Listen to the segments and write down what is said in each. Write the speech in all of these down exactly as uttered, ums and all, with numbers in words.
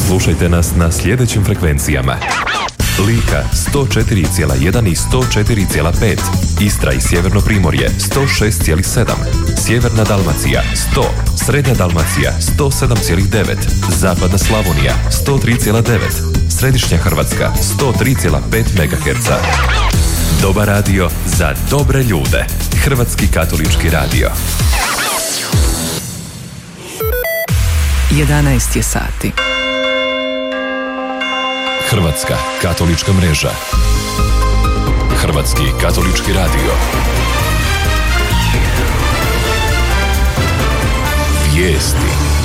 Slušajte nas na sljedećim frekvencijama: Lika sto četiri zarez jedan i sto četiri zarez pet, Istra i Sjeverno Primorje sto šest zarez sedam, Sjeverna Dalmacija sto, Srednja Dalmacija sto sedam zarez devet, Zapadna Slavonija sto tri zarez devet, Središnja Hrvatska sto tri zarez pet megaherca. Dobar radio za dobre ljude. Hrvatski katolički radio. jedanaest je sati. Hrvatska katolička mreža. Hrvatski katolički radio. Vijesti.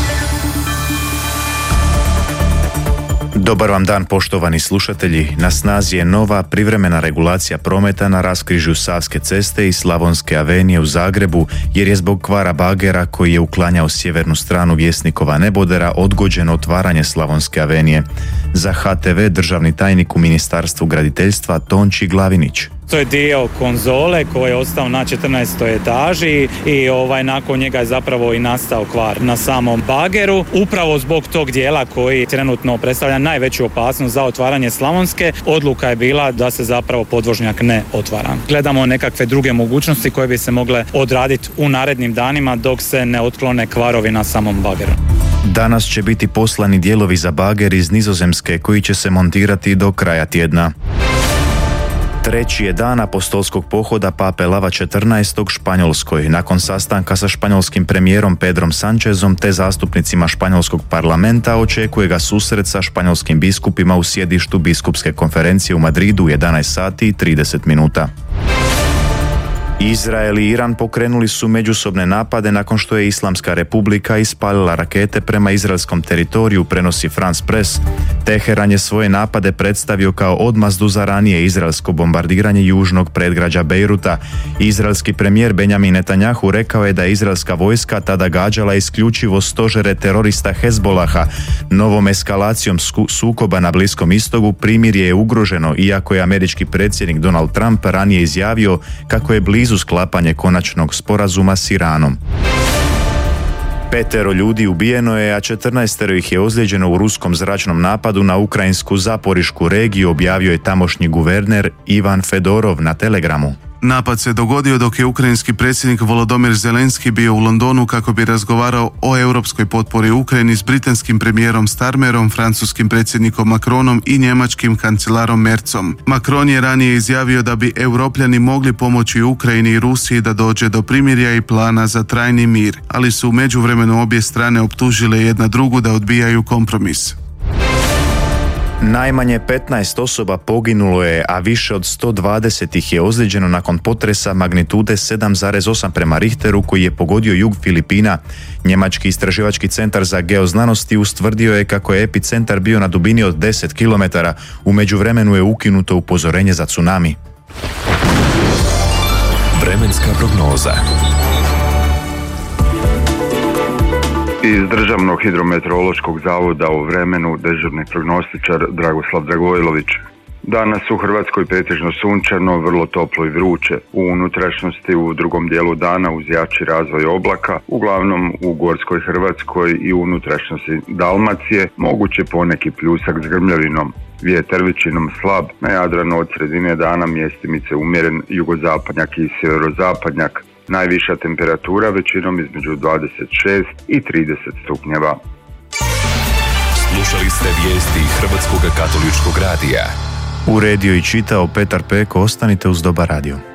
Dobar vam dan, poštovani slušatelji. Na snazi je nova privremena regulacija prometa na raskrižju Savske ceste i Slavonske avenije u Zagrebu, jer je zbog kvara bagera koji je uklanjao sjevernu stranu Vjesnikova nebodera odgođeno otvaranje Slavonske avenije. Za H T V državni tajnik u Ministarstvu graditeljstva Tonči Glavinić. To je dio konzole koji je ostao na četrnaestoj etaži i ovaj, nakon njega je zapravo i nastao kvar na samom bageru. Upravo zbog tog dijela koji trenutno predstavlja najveću opasnost za otvaranje Slavonske, odluka je bila da se zapravo podvožnjak ne otvara. Gledamo nekakve druge mogućnosti koje bi se mogle odraditi u narednim danima dok se ne otklone kvarovi na samom bageru. Danas će biti poslani dijelovi za bager iz Nizozemske koji će se montirati do kraja tjedna. Treći je dan apostolskog pohoda Pape Lava četrnaestog Španjolskoj. Nakon sastanka sa španjolskim premijerom Pedrom Sanchezom te zastupnicima španjolskog parlamenta očekuje ga susret sa španjolskim biskupima u sjedištu biskupske konferencije u Madridu u jedanaest sati i trideset minuta. Izrael i Iran pokrenuli su međusobne napade nakon što je Islamska republika ispalila rakete prema izraelskom teritoriju, prenosi France Press. Teheran je svoje napade predstavio kao odmazdu za ranije izraelsko bombardiranje južnog predgrađa Bejruta. Izraelski premijer Benjamin Netanjahu rekao je da je izraelska vojska tada gađala isključivo stožere terorista Hezbolaha. Novom eskalacijom sukoba na Bliskom istoku primirje je ugroženo, iako je američki predsjednik Donald Trump ranije izjavio kako je blizu sklapanje konačnog sporazuma s Iranom. Petero ljudi ubijeno je, a četrnaestero ih je ozlijeđeno u ruskom zračnom napadu na ukrajinsku Zaporišku regiju, objavio je tamošnji guverner Ivan Fedorov na Telegramu. Napad se dogodio dok je ukrajinski predsjednik Volodymyr Zelenski bio u Londonu kako bi razgovarao o europskoj potpori Ukrajini s britanskim premijerom Starmerom, francuskim predsjednikom Macronom i njemačkim kancelarom Merzom. Macron je ranije izjavio da bi Europljani mogli pomoći Ukrajini i Rusiji da dođe do primirja i plana za trajni mir, ali su u međuvremenu obje strane optužile jedna drugu da odbijaju kompromis. Najmanje petnaest osoba poginulo je, a više od sto dvadeset ih je ozlijeđeno nakon potresa magnitude sedam zarez osam prema Richteru koji je pogodio jug Filipina. Njemački istraživački centar za geoznanosti ustvrdio je kako je epicentar bio na dubini od deset kilometara. U međuvremenu je ukinuto upozorenje za tsunami. Vremenska prognoza. Iz Državnog hidrometeorološkog zavoda o vremenu dežurni prognostičar Dragoslav Dragojlović. Danas u Hrvatskoj pretežno sunčano, vrlo toplo i vruće. U unutrašnjosti u drugom dijelu dana uz jači razvoj oblaka, uglavnom u Gorskoj Hrvatskoj i unutrašnjosti Dalmacije, moguće poneki pljusak s grmljavinom. Vjetar većinom slab, na Jadranu od sredine dana mjestimice umjeren jugozapadnjak i sjeverozapadnjak. Najviša temperatura većinom između dvadeset šest i trideset stupnjeva. Slušali ste vijesti Hrvatskog katoličkog radija. Uredio i čitao Petar Peko. Ostanite uz Dobar radio.